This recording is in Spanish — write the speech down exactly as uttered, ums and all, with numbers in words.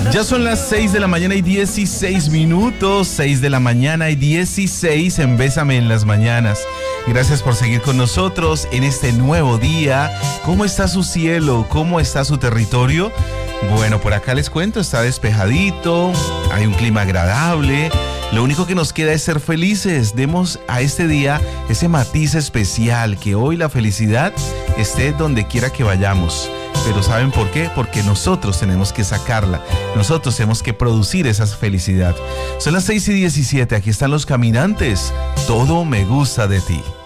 Ya son las seis de la mañana y dieciséis minutos, seis de la mañana y dieciséis en Bésame en las Mañanas. Gracias por seguir con nosotros en este nuevo día. ¿Cómo está su cielo? ¿Cómo está su territorio? Bueno, por acá les cuento, está despejadito, hay un clima agradable. Lo único que nos queda es ser felices. Demos a este día ese matiz especial, que hoy la felicidad esté donde quiera que vayamos. Pero ¿saben por qué? Porque nosotros tenemos que sacarla. Nosotros tenemos que producir esa felicidad. Son las seis y diecisiete, aquí están Los Caminantes. Todo me gusta de ti.